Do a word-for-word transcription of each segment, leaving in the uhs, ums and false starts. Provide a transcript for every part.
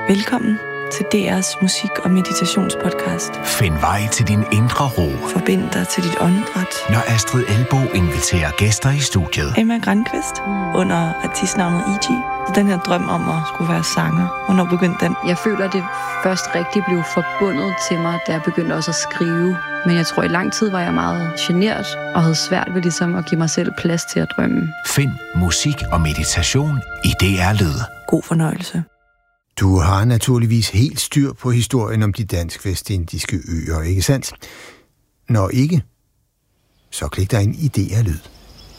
Velkommen til D R's musik- og meditationspodcast. Find vej til din indre ro. Forbind dig til dit åndedræt. Når Astrid Elbo inviterer gæster i studiet. Emma Grankvist mm. under artistnavnet E G. Den her drøm om at skulle være sanger. Hvornår begyndte den? Jeg føler, at det først rigtig blev forbundet til mig, da jeg begyndte også at skrive. Men jeg tror, i lang tid var jeg meget genert og havde svært ved ligesom at give mig selv plads til at drømme. Find musik og meditation i D R Lyd. God fornøjelse. Du har naturligvis helt styr på historien om de dansk-vestindiske øer, ikke sandt? Når ikke, så klik dig ind i D R Lyd.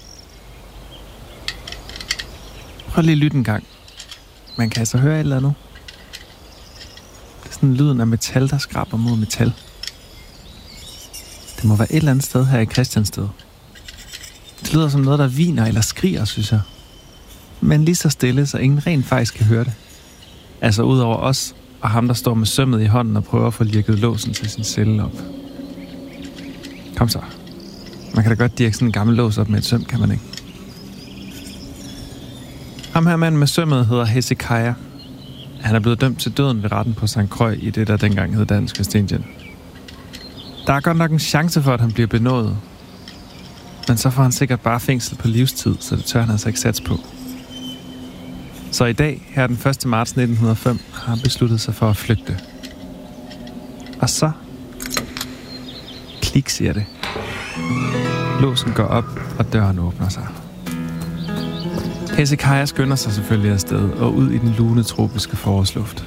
Prøv lige at lytte en gang. Man kan altså høre et eller andet. Det er sådan lyden af metal, der skraber mod metal. Det må være et eller andet sted her i Christiansted. Det lyder som noget, der hviner eller skriger, synes jeg. Men lige så stille, så ingen rent faktisk kan høre det. Altså ud over os og ham, der står med sømmet i hånden og prøver at få lirket låsen til sin celle op. Kom så. Man kan da godt dirke sådan en gammel lås op med et søm, kan man ikke? Ham her mand med sømmet hedder Hezekiah. Han er blevet dømt til døden ved retten på Sankt Croix i det, der dengang hed Dansk Vestindien. Der er godt nok en chance for, at han bliver benådet. Men så får han sikkert bare fængsel på livstid, så det tør han altså ikke satse på. Så i dag, her den første marts nitten hundrede og fem, har han besluttet sig for at flygte. Og så... Klik, siger det. Låsen går op, og døren åbner sig. Hezekiah skynder sig selvfølgelig afsted og ud i den lune tropiske forårsluft.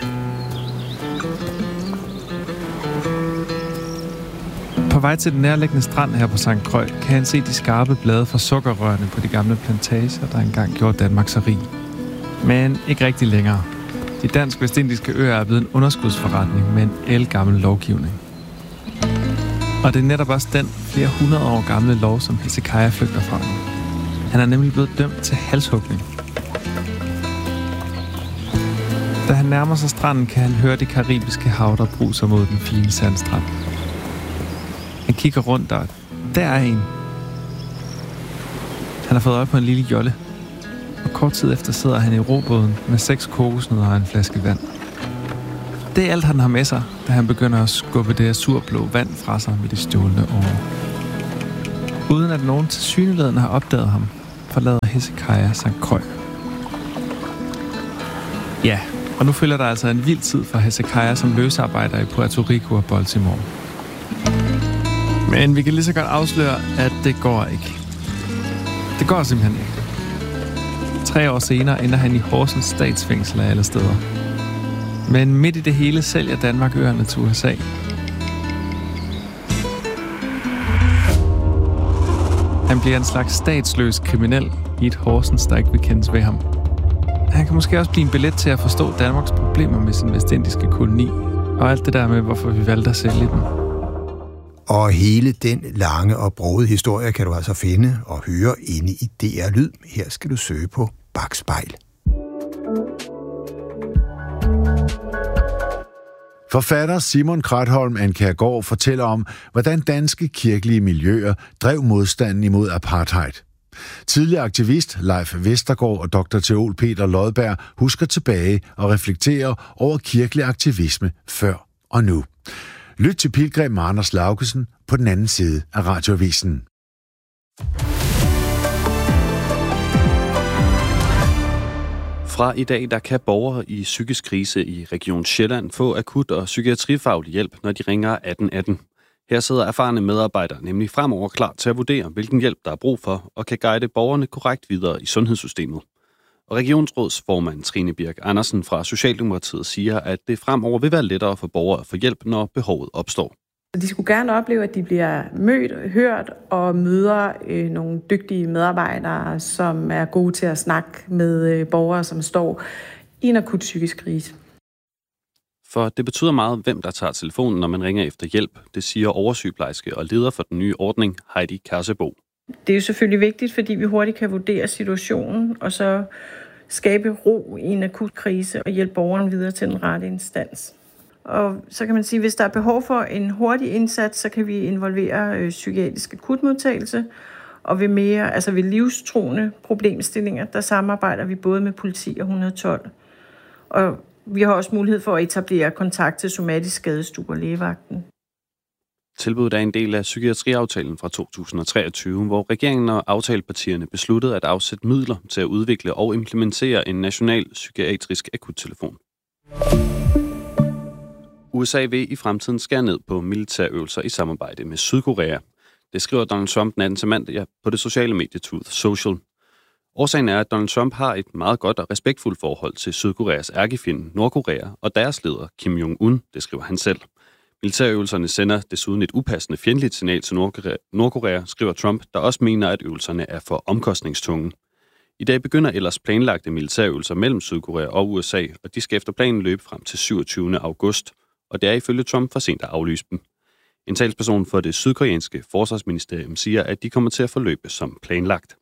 På vej til den nærliggende strand her på Sankt Croix kan han se de skarpe blade fra sukkerrørene på de gamle plantager, der engang gjorde Danmark så rig. Men ikke rigtig længere. De dansk-vestindiske øer er blevet en underskudsforretning med en ældgammel lovgivning. Og det er netop også den flere hundrede år gamle lov, som Hezekiah flygter fra. Han er nemlig blevet dømt til halshugning. Da han nærmer sig stranden, kan han høre det karibiske hav, der bruser mod den fine sandstrand. Han kigger rundt, der der er en. Han har fået øje på en lille jolle. Og kort tid efter sidder han i robåden med seks kokosnødder og en flaske vand. Det er alt, han har med sig, da han begynder at skubbe det surblå vand fra sig med de stjålne år. Uden at nogen tilsyneladende har opdaget ham, forlader Hezekiah Sankt Croix. Ja, og nu følger der altså en vild tid for Hezekiah som løsarbejder i Puerto Rico og Baltimore. Men vi kan lige så godt afsløre, at det går ikke. Det går simpelthen ikke. Tre år senere ender han i Horsens statsfængsel af alle steder. Men midt i det hele sælger Danmark øerne til U S A. Han bliver en slags statsløs kriminel i et Horsens, der ikke vil kendes ved ham. Han kan måske også blive en billet til at forstå Danmarks problemer med sin vestindiske koloni, og alt det der med, hvorfor vi valgte at sælge den. Og hele den lange og brogede historie kan du altså finde og høre inde i D R Lyd. Her skal du søge på Bakspejl. Forfatter Simon Kratholm Ankergaard fortæller om, hvordan danske kirkelige miljøer drev modstanden imod apartheid. Tidligere aktivist Leif Vestergaard og doktor teol Peter Lodberg husker tilbage og reflekterer over kirkelig aktivisme før og nu. Lyt til pilgrim Anders Laugesen på den anden side af radioavisen. Fra i dag, der kan borgere i psykisk krise i Region Sjælland få akut og psykiatrifaglig hjælp, når de ringer atten atten. Her sidder erfarne medarbejdere nemlig fremover klar til at vurdere, hvilken hjælp der er brug for, og kan guide borgerne korrekt videre i sundhedssystemet. Og regionsrådsformand Trine Birk Andersen fra Socialdemokratiet siger, at det fremover vil være lettere for borgere at få hjælp, når behovet opstår. De skulle gerne opleve, at de bliver mødt, hørt og møder øh, nogle dygtige medarbejdere, som er gode til at snakke med øh, borgere, som står i en akut psykisk krise. For det betyder meget, hvem der tager telefonen, når man ringer efter hjælp. Det siger oversygeplejerske og leder for den nye ordning, Heidi Kersebo. Det er jo selvfølgelig vigtigt, fordi vi hurtigt kan vurdere situationen, og så skabe ro i en akut krise og hjælpe borgeren videre til den rette instans. Og så kan man sige, at hvis der er behov for en hurtig indsats, så kan vi involvere øh, psykiatrisk akutmodtagelse. Og ved mere, altså ved livstruende problemstillinger, der samarbejder vi både med politi og et et to. Og Vi har også mulighed for at etablere kontakt til somatisk skadestue og lægevagten. Tilbuddet er en del af psykiatriaftalen fra to tusind og treogtyve, hvor regeringen og aftalepartierne besluttede at afsætte midler til at udvikle og implementere en national psykiatrisk akuttelefon. U S A vil i fremtiden skære ned på militærøvelser i samarbejde med Sydkorea. Det skriver Donald Trump den attende mandag på det sociale medie Truth Social. Årsagen er, at Donald Trump har et meget godt og respektfuldt forhold til Sydkoreas ærkefjende Nordkorea og deres leder Kim Jong-un, det skriver han selv. Militærøvelserne sender desuden et upassende fjendtligt signal til Nordkorea, Nordkorea, skriver Trump, der også mener, at øvelserne er for omkostningstunge. I dag begynder ellers planlagte militærøvelser mellem Sydkorea og U S A, og de skal efter planen løbe frem til syvogtyvende august, og det er ifølge Trump for sent at aflyse dem. En talsperson for det sydkoreanske forsvarsministerium siger, at de kommer til at forløbe som planlagt.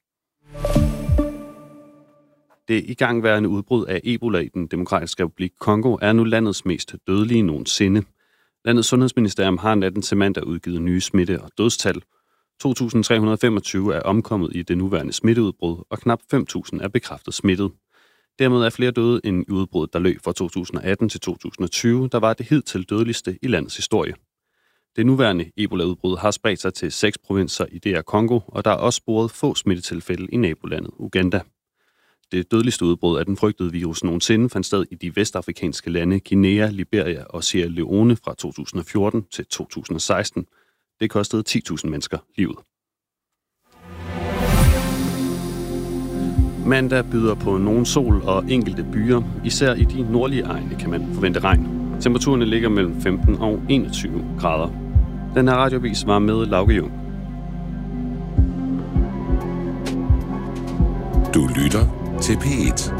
Det igangværende udbrud af Ebola i den demokratiske republik Kongo er nu landets mest dødelige nogensinde. Landets sundhedsministerium har natten til mandag udgivet nye smitte- og dødstal. to tusind tre hundrede og femogtyve er omkommet i det nuværende smitteudbrud, og knap fem tusind er bekræftet smittet. Dermed er flere døde end i udbruddet, der løb fra to tusind og atten til to tusind og tyve, der var det hidtil dødeligste i landets historie. Det nuværende Ebola-udbrud har spredt sig til seks provinser i D R Congo, og der er også sporet få smittetilfælde i nabolandet Uganda. Det dødeligste udbrud af den frygtede virus nogensinde fandt sted i de vestafrikanske lande Guinea, Liberia og Sierra Leone fra to tusind og fjorten til to tusind og seksten. Det kostede ti tusind mennesker livet. Mandag byder på nogen sol og enkelte byer. Især i de nordlige egne kan man forvente regn. Temperaturerne ligger mellem femten og enogtyve grader. Den her radiovis var med Lauke Jung. Du lytter til P et.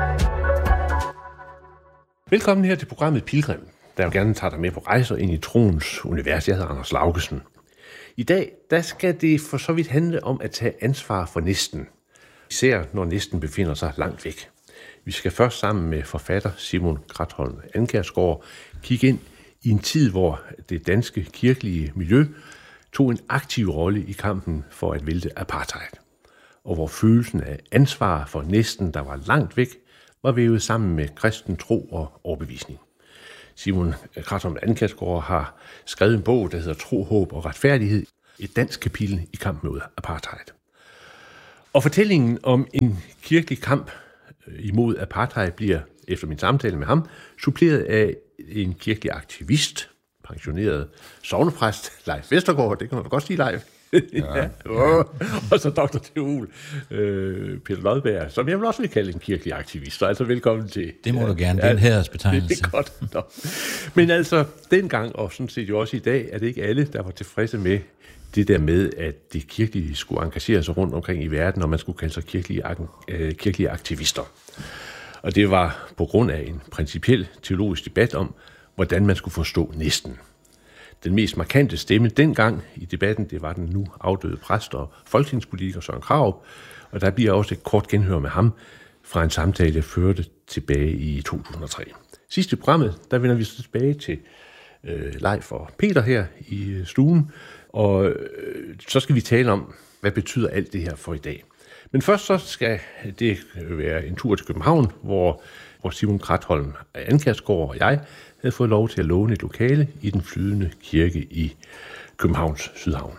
Velkommen her til programmet Pilgrim, der jo gerne tager dig med på rejser ind i troens univers. Jeg hedder Anders Laugesen. I dag der skal det for så vidt handle om at tage ansvar for næsten. Især når næsten befinder sig langt væk. Vi skal først sammen med forfatter Simon Kratholm Ankersgaard kigge ind i en tid, hvor det danske kirkelige miljø tog en aktiv rolle i kampen for at vælte apartheid. Og hvor følelsen af ansvar for næsten, der var langt væk, var vævet sammen med kristen tro og overbevisning. Simon Kratholm Ankersgaard har skrevet en bog, der hedder Tro, Håb og Retfærdighed, et dansk kapitel i kampen mod apartheid. Og fortællingen om en kirkelig kamp imod apartheid bliver, efter min samtale med ham, suppleret af en kirkelig aktivist, pensioneret sognepræst, Leif Vestergaard, det kan man da godt sige, Leif. Ja. Ja. Og så doktor Teol, øh, Peter Lodberg, som jeg vil også vil kalde en kirkelig aktivist. Så altså velkommen til. Det må du gerne, det er en hædersbetegnelse. Det, det er godt. Nå. Men altså, dengang, og sådan set jo også i dag, er det ikke alle, der var tilfredse med det der med, at det kirkelige skulle engagere sig rundt omkring i verden, og man skulle kalde sig kirkelige, øh, kirkelige aktivister. Og det var på grund af en principiel teologisk debat om, hvordan man skulle forstå næsten. Den mest markante stemme dengang i debatten, det var den nu afdøde præst og folketingspolitiker Søren Krarup, og der bliver også et kort genhør med ham fra en samtale, jeg førte tilbage i to tusind og tre. Sidst i programmet, der vender vi så tilbage til øh, Leif og Peter her i stuen, og øh, så skal vi tale om, hvad betyder alt det her for i dag. Men først så skal det være en tur til København, hvor, hvor Simon Kratholm Ankersgaard og jeg havde fået lov til at låne et lokale i den flydende kirke i Københavns Sydhavn.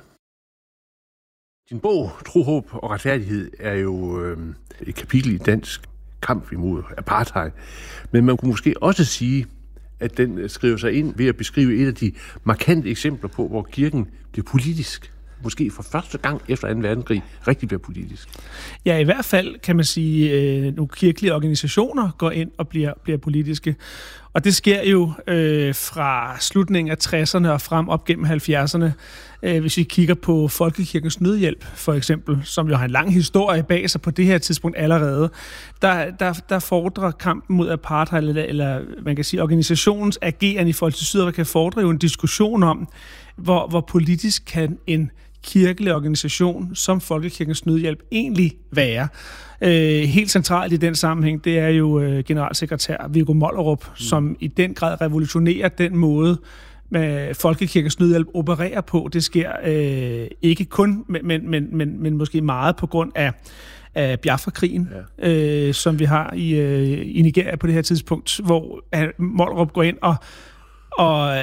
Din bog, Tro, Håb og Retfærdighed, er jo øh, et kapitel i dansk kamp imod apartheid. Men man kunne måske også sige, at den skriver sig ind ved at beskrive et af de markante eksempler på, hvor kirken bliver politisk. Måske for første gang efter anden verdenskrig rigtig bliver politisk. Ja, i hvert fald kan man sige, at nogle kirkelige organisationer går ind og bliver, bliver politiske. Og det sker jo øh, fra slutningen af tresserne og frem op gennem halvfjerdserne. Øh, hvis vi kigger på Folkekirkens Nødhjælp, for eksempel, som jo har en lang historie bag sig på det her tidspunkt allerede, der, der, der fordrer kampen mod apartheid, eller, eller man kan sige, organisationens ageren i forhold til Sydafrika fordrer jo en diskussion om, hvor, hvor politisk kan en kirkelig organisation som Folkekirkens Nødhjælp egentlig være. Øh, helt centralt i den sammenhæng, det er jo øh, generalsekretær Viggo Mollerup, mm. som i den grad revolutionerer den måde, med Folkekirkens Nødhjælp opererer på. Det sker øh, ikke kun, men, men, men, men måske meget på grund af af Biafra-krigen, ja. øh, som vi har i, øh, i Nigeria på det her tidspunkt, hvor Mollerup går ind og, og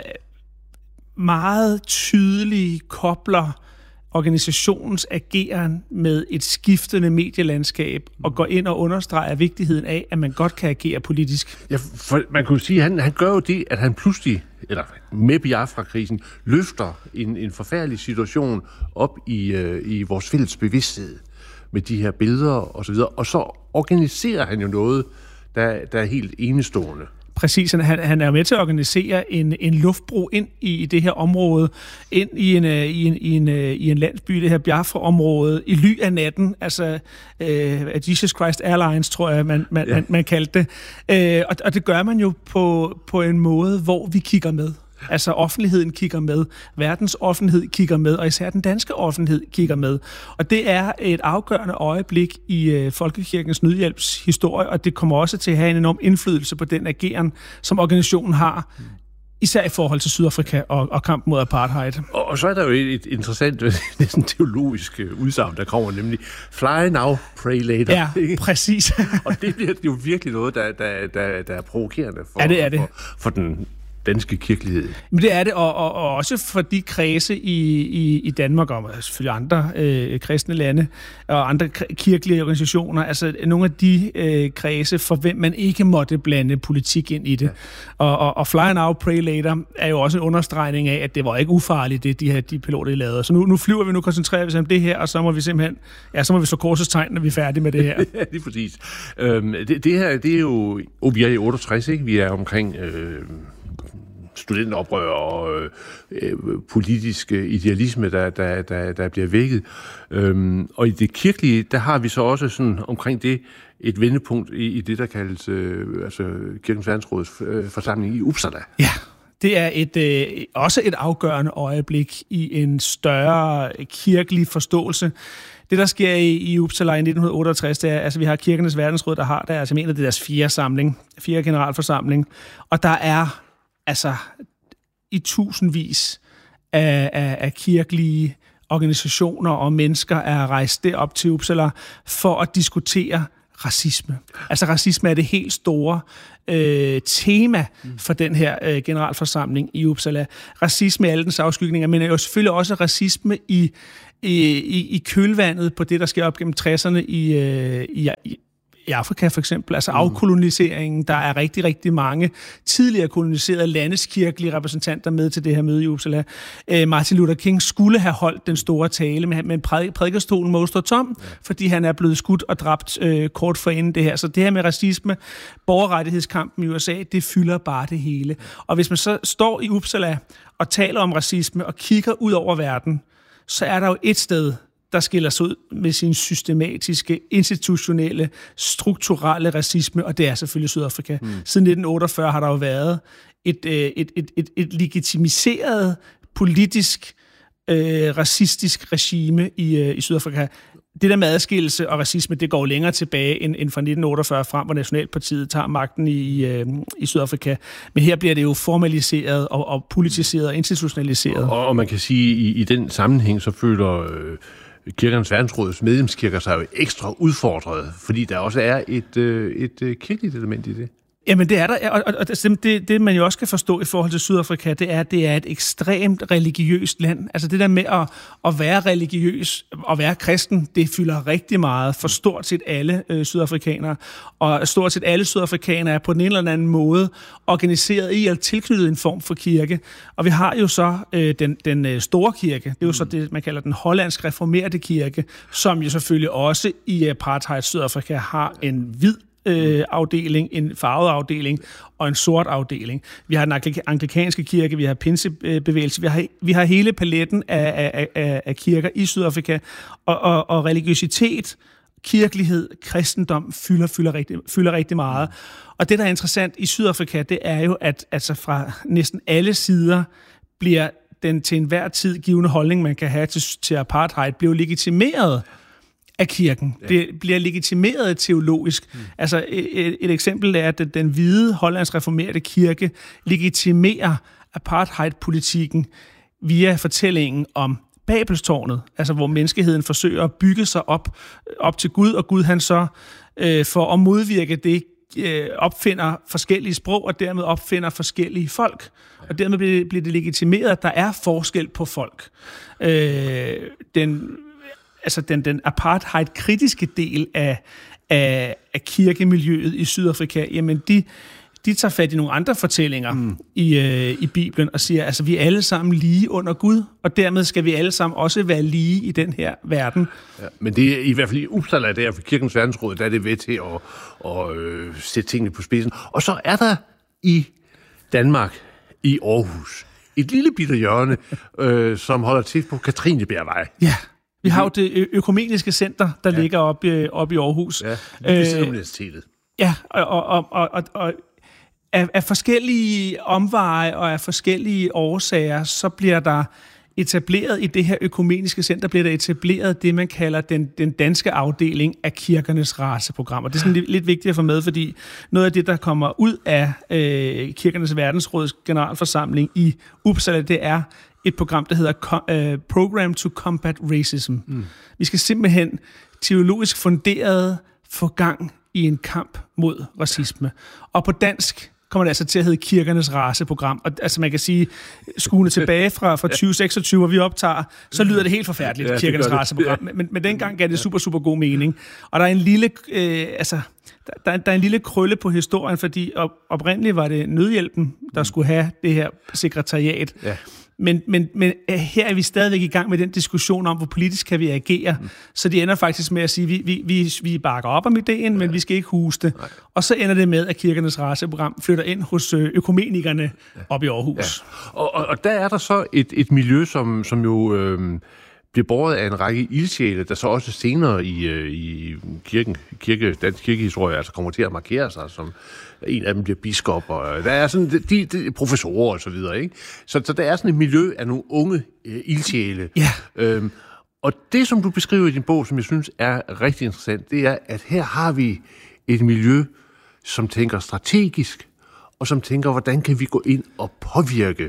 meget tydeligt kobler organisationens ageren med et skiftende medielandskab og går ind og understreger vigtigheden af, at man godt kan agere politisk. Ja, for man kunne sige, at han, han gør jo det, at han pludselig, eller med Biafra-krisen, løfter en, en forfærdelig situation op i, øh, i vores fælles bevidsthed med de her billeder og så videre, og så organiserer han jo noget, der, der er helt enestående. Præcis, han, han er med til at organisere en, en luftbro ind i, i det her område, ind i en, i en, i en, i en landsby, det her Biafra-område, i ly af natten, altså øh, Jesus Christ Airlines, tror jeg, man, man, ja. man, man kaldte det. Øh, og, og det gør man jo på, på en måde, hvor vi kigger med. Altså offentligheden kigger med, verdens offentlighed kigger med, og især den danske offentlighed kigger med. Og det er et afgørende øjeblik i øh, Folkekirkens Nødhjælps historie, og det kommer også til at have en enorm indflydelse på den ageren, som organisationen har, især i forhold til Sydafrika og, og kampen mod apartheid. Og, og så er der jo et, et interessant, næsten teologisk udsagn, der kommer, nemlig fly now, pray later. Ja, præcis. Og det bliver jo virkelig noget, der, der, der, der er provokerende for, ja, det er det. for, for den danske kirkelighed. Men det er det, og, og, og også for de kredse i, i, i Danmark, og selvfølgelig andre øh, kristne lande, og andre kirkelige organisationer, altså nogle af de øh, kredse, for hvem man ikke måtte blande politik ind i det. Ja. Og, og, og fly now, pray later er jo også en understregning af, at det var ikke ufarligt, det de her de piloter, de lavede. Så nu, nu flyver vi, nu koncentrerer vi os om det her, og så må vi simpelthen, ja, så må vi så korsets tegn, når vi er færdige med det her. Ja, lige præcis. Øhm, det, det her, det er jo, oh, vi er i otteogtres, ikke? Vi er omkring Øh, studenteroprør og øh, politisk idealisme, der, der, der, der bliver vækket. Øhm, og i det kirkelige, der har vi så også sådan omkring det et vendepunkt i, i det, der kaldes øh, altså Kirkens Verdensråds øh, forsamling i Uppsala. Ja, det er et, øh, også et afgørende øjeblik i en større kirkelig forståelse. Det, der sker i, i Uppsala i nitten otteogtres, det er, altså vi har Kirkernes Verdensråd, der har der, altså mener, det er deres fjerde samling, fjerde generalforsamling, og der er altså i tusindvis af, af, af kirkelige organisationer og mennesker er rejst derop til Uppsala for at diskutere racisme. Altså racisme er det helt store øh, tema for den her øh, generalforsamling i Uppsala. Racisme i alle dens afskygninger, men jo selvfølgelig også racisme i, i, i kølvandet på det, der sker op gennem tresserne i, øh, i, i i Afrika for eksempel, altså afkoloniseringen. Der er rigtig, rigtig mange tidligere koloniserede landeskirkelige repræsentanter med til det her møde i Uppsala. Øh, Martin Luther King skulle have holdt den store tale, men, men prædikestolen må stå tom, ja. fordi han er blevet skudt og dræbt øh, kort forinden det her. Så det her med racisme, borgerrettighedskampen i U S A, det fylder bare det hele. Og hvis man så står i Uppsala og taler om racisme og kigger ud over verden, så er der jo et sted, der skiller sig ud med sin systematiske, institutionelle, strukturelle racisme, og det er selvfølgelig Sydafrika. Mm. Siden nitten otteogfyrre har der jo været et, et, et, et, et legitimiseret politisk, øh, racistisk regime i, øh, i Sydafrika. Det der med adskillelse og racisme, det går længere tilbage end, end fra nitten otteogfyrre frem, hvor Nationalpartiet tager magten i, øh, i Sydafrika. Men her bliver det jo formaliseret og, og politiseret og institutionaliseret. Og, og man kan sige, at i, i den sammenhæng, så føler Øh Kirkernes Verdensråds medlemskirker sig jo ekstra udfordret, fordi der også er et, øh, et øh, kirkeligt element i det. Jamen det er der, og, og, og det, det man jo også kan forstå i forhold til Sydafrika, det er, at det er et ekstremt religiøst land. Altså det der med at, at være religiøs og være kristen, det fylder rigtig meget for stort set alle øh, sydafrikanere. Og stort set alle sydafrikanere er på den ene eller anden måde organiseret i eller tilknyttet en form for kirke. Og vi har jo så øh, den, den øh, store kirke, det er jo så det, man kalder den hollandsk reformerte kirke, som jo selvfølgelig også i apartheid Sydafrika har en hvid Øh, afdeling, en farvet afdeling og en sort afdeling. Vi har den anglikanske kirke, vi har pinsebevægelse, vi har, vi har hele paletten af, af, af, af kirker i Sydafrika, og, og, og religiøsitet, kirkelighed, kristendom fylder, fylder, rigtig, fylder rigtig meget. Og det, der er interessant i Sydafrika, det er jo, at altså fra næsten alle sider bliver den til enhver tid givende holdning, man kan have til, til apartheid, bliver legitimeret af kirken. Ja. Det bliver legitimeret teologisk. Mm. Altså et, et eksempel er, at den hvide hollands reformerte kirke legitimerer apartheidpolitikken via fortællingen om Babelstårnet, altså hvor menneskeheden forsøger at bygge sig op, op til Gud, og Gud han så øh, for at modvirke det, øh, opfinder forskellige sprog, og dermed opfinder forskellige folk. Og dermed bliver, bliver det legitimeret, at der er forskel på folk. Øh, den, altså den, den apartheid-kritiske del af, af, af kirkemiljøet i Sydafrika, jamen de De tager fat i nogle andre fortællinger mm. i, øh, i Bibelen og siger, altså vi er alle sammen lige under Gud, og dermed skal vi alle sammen også være lige i den her verden. Ja, men det er i hvert fald i Uppsala, der for Kirkens Verdensråd, der er det ved til at, at øh, sætte tingene på spidsen. Og så er der i Danmark, i Aarhus, et lille bitte hjørne, øh, som holder til på Katrinebjergvej. Ja. Vi har jo det ø- økumeniske center, der ja. ligger oppe op i Aarhus. Ja, det er universitetet. Ja, og, og, og, og, og af, af forskellige omveje og af forskellige årsager, så bliver der etableret i det her økumeniske center, bliver der etableret det, man kalder den, den danske afdeling af kirkernes raceprogram. Og det er sådan lidt, lidt vigtigt at få med, fordi noget af det, der kommer ud af øh, Kirkernes Verdensråds generalforsamling i Uppsala, det er et program, der hedder uh, Program to Combat Racism. Mm. Vi skal simpelthen teologisk funderet få gang i en kamp mod racisme. Og på dansk kommer det altså til at hedde Kirkernes Raceprogram. Og altså man kan sige, skuende tilbage fra, fra tyve seksogtyve, hvor vi optager, så lyder det helt forfærdeligt, ja, Kirkernes Raceprogram. Men, men dengang gav det super, super god mening. Og der er en lille, øh, altså, der, der er en lille krølle på historien, fordi op, oprindeligt var det Nødhjælpen, der skulle have det her sekretariat. Ja. Men, men, men her er vi stadigvæk i gang med den diskussion om, hvor politisk kan vi agere. Mm. Så de ender faktisk med at sige, vi, vi, vi, vi bakker op om ideen, ja. men vi skal ikke huse det. Nej. Og så ender det med, at Kirkernes Raceprogram flytter ind hos økumenikerne ja. op i Aarhus. Ja. Og, og, og der er der så et, et miljø, som, som jo øh, bliver båret af en række ildsjæle, der så også senere i, øh, i kirken, kirke, dansk kirkehistorie altså kommer til at markere sig som en af dem bliver biskop, og der er sådan de, de professorer og så videre, ikke? Så, så der er sådan et miljø af nogle unge øh, ildsjæle. Ja. Øhm, og det, som du beskriver i din bog, som jeg synes er rigtig interessant, det er, at her har vi et miljø, som tænker strategisk, og som tænker, hvordan kan vi gå ind og påvirke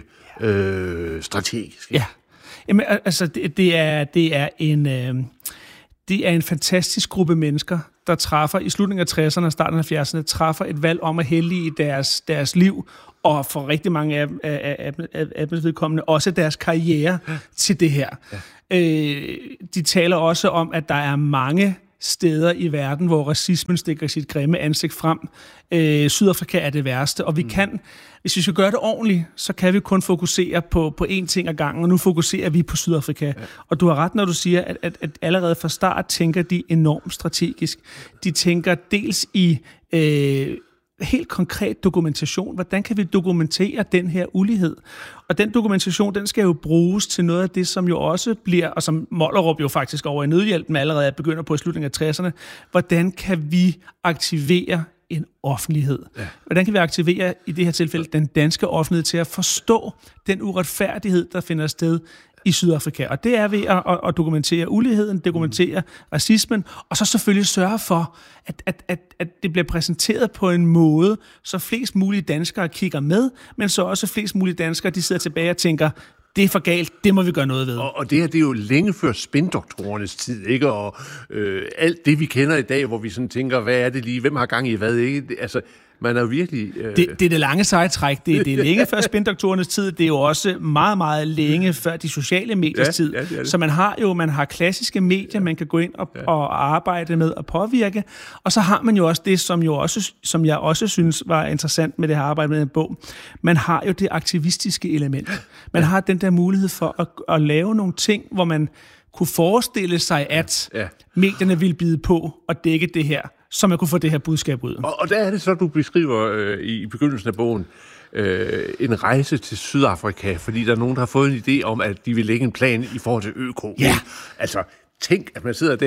øh, strategisk. Ja. Jamen, altså, det, det, er, det, er en, øh, det er en fantastisk gruppe mennesker, der træffer i slutningen af tresserne og starten af halvfjerdserne, træffer et valg om at hellige deres, deres liv, og for rigtig mange af, af, af, af, af dem vedkommende også deres karriere ja. til det her. Ja. Øh, de taler også om, at der er mange steder i verden, hvor racismen stikker sit grimme ansigt frem. Øh, Sydafrika er det værste, og vi mm. kan, hvis vi skal gøre det ordentligt, så kan vi kun fokusere på, på én ting ad gangen, og nu fokuserer vi på Sydafrika. Ja. Og du har ret, når du siger, at, at, at allerede fra start tænker de enormt strategisk. De tænker dels i øh, helt konkret dokumentation. Hvordan kan vi dokumentere den her ulighed? Og den dokumentation, den skal jo bruges til noget af det, som jo også bliver, og som Mollerup jo faktisk over i Nødhjælpen allerede begynder på i slutningen af tresserne, hvordan kan vi aktivere en offentlighed? Ja. Hvordan kan vi aktivere, i det her tilfælde, den danske offentlighed til at forstå den uretfærdighed, der finder sted i Sydafrika? Og det er ved at, at, at dokumentere uligheden, dokumentere mm. racismen, og så selvfølgelig sørge for, at, at, at, at det bliver præsenteret på en måde, så flest mulige danskere kigger med, men så også flest mulige danskere, de sidder tilbage og tænker, det er for galt, det må vi gøre noget ved. Og, og det her, det er jo længe før spindoktorernes tid, ikke? Og øh, alt det, vi kender i dag, hvor vi sådan tænker, hvad er det lige, hvem har gang i hvad, ikke? Det, altså, man er jo virkelig... Øh... Det, det er det lange sejtræk. Det, det er længe før spindoktorernes tid. Det er jo også meget, meget længe før de sociale mediers ja, tid. Ja, det det. Så man har jo man har klassiske medier, man kan gå ind og, ja. og arbejde med og påvirke. Og så har man jo også det, som, jo også, som jeg også synes var interessant med det her arbejde med en bog. Man har jo det aktivistiske element. Man ja. har den der mulighed for at, at lave nogle ting, hvor man kunne forestille sig, at ja. medierne ville bide på og dække det her, så man kunne få det her budskab ud. Og, og der er det så, du beskriver øh, i begyndelsen af bogen, øh, en rejse til Sydafrika, fordi der er nogen, der har fået en idé om, at de vil lægge en plan i forhold til ØK. Ja. Altså, tænk, at man sidder der